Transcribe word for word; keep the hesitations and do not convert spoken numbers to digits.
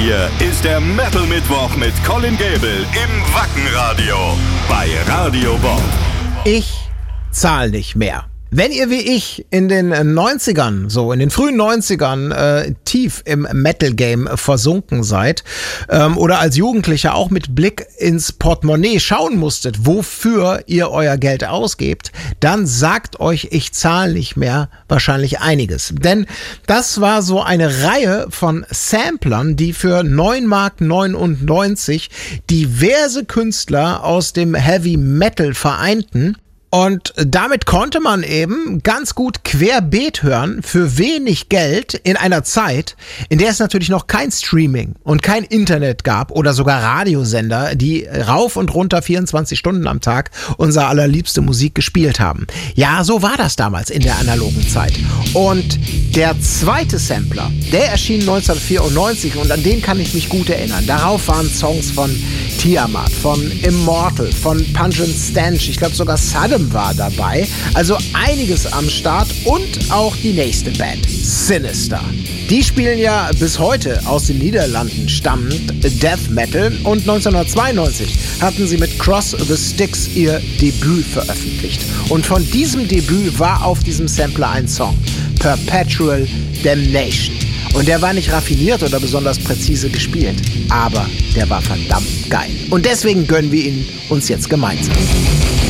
hier ist der Metal Mittwoch mit Colin Gable im Wackenradio bei Radio Bob. Ich zahl nicht mehr. Wenn ihr wie ich in den neunzigern, so in den frühen neunzigern, äh, tief im Metal-Game versunken seid ähm, oder als Jugendlicher auch mit Blick ins Portemonnaie schauen musstet, wofür ihr euer Geld ausgebt, dann sagt euch, ich zahle nicht mehr, wahrscheinlich einiges. Denn das war so eine Reihe von Samplern, die für neun Mark neunundneunzig diverse Künstler aus dem Heavy Metal vereinten. Und damit konnte man eben ganz gut querbeet hören für wenig Geld in einer Zeit, in der es natürlich noch kein Streaming und kein Internet gab oder sogar Radiosender, die rauf und runter vierundzwanzig Stunden am Tag unsere allerliebste Musik gespielt haben. Ja, so war das damals in der analogen Zeit. Und der zweite Sampler, der erschien neunzehnhundertvierundneunzig und an den kann ich mich gut erinnern. Darauf waren Songs von Tiamat, von Immortal, von Pungent Stench, ich glaube sogar Saddam war dabei. Also einiges am Start und auch die nächste Band, Sinister. Die spielen ja bis heute aus den Niederlanden stammend Death Metal und neunzehnhundertzweiundneunzig hatten sie mit Cross the Sticks ihr Debüt veröffentlicht. Und von diesem Debüt war auf diesem Sampler ein Song, Perpetual Damnation. Und der war nicht raffiniert oder besonders präzise gespielt, aber der war verdammt geil. Und deswegen gönnen wir ihn uns jetzt gemeinsam.